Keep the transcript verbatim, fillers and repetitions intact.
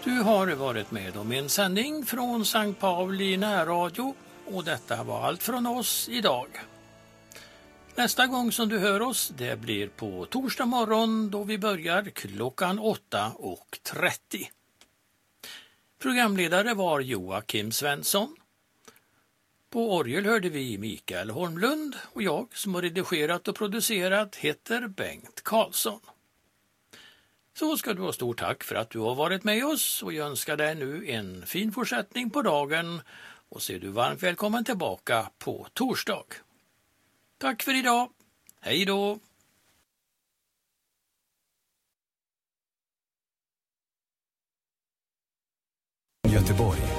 Du har varit med om en sändning från Sankt Pauli närradio och detta var allt från oss idag. Nästa gång som du hör oss, det blir på torsdag morgon då vi börjar klockan åtta och trettio. Programledare var Joakim Svensson. På orgel hörde vi Mikael Holmlund och jag som har redigerat och producerat heter Bengt Karlsson. Så ska du ha stort tack för att du har varit med oss och jag önskar dig nu en fin fortsättning på dagen och ser du varmt välkommen tillbaka på torsdag. Tack för idag. Hej då! Göteborg.